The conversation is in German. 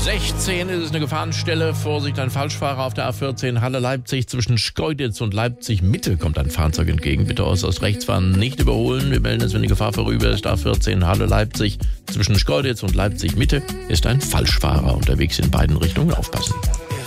16 ist es eine Gefahrenstelle. Vorsicht, ein Falschfahrer auf der A14 Halle-Leipzig. Zwischen Schkeuditz und Leipzig-Mitte kommt ein Fahrzeug entgegen. Bitte äußerst rechts fahren, nicht überholen. Wir melden es, wenn die Gefahr vorüber ist. A14 Halle-Leipzig. Zwischen Schkeuditz und Leipzig-Mitte ist ein Falschfahrer unterwegs in beiden Richtungen. Aufpassen.